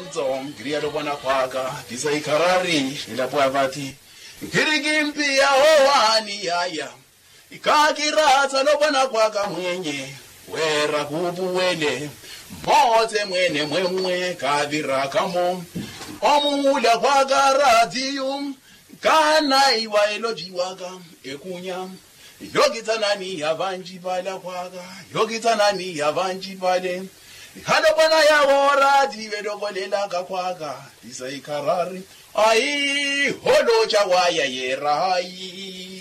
Nzom Gria Lobana Quaga, Disai Karari, La Puavati, Kirigimpi Ahoani Yaya, Ikakirata Lobana Quaga Mwenye, Wera Kubu Wele, Mote Mwene Mwe, Kavira Kamo, Omula Quaga Radium, Kana Iwa Elojiwaga, Ekunya. Yogitanani Avanji Bala Quaga, Yogitanani Avanji Bale, Halabana Yawara, Divedogolela Quaga, Disai Karari, Ai, Holo Chawaya Yerai.